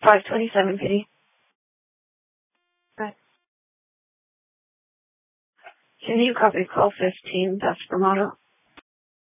527, Kitty. Okay. Can you copy call 15, that's Spermato?